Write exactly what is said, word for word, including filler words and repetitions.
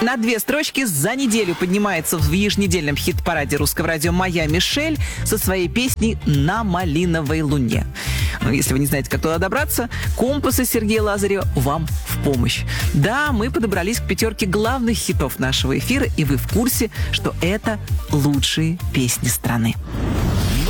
На две строчки за неделю поднимается в еженедельном хит-параде русского радио моя Мишель со своей песней «На малиновой луне». Ну, если вы не знаете, как туда добраться, компасы Сергея Лазарева вам в помощь. Да, мы подобрались к пятерке главных хитов нашего эфира, и вы в курсе, что это лучшие песни страны.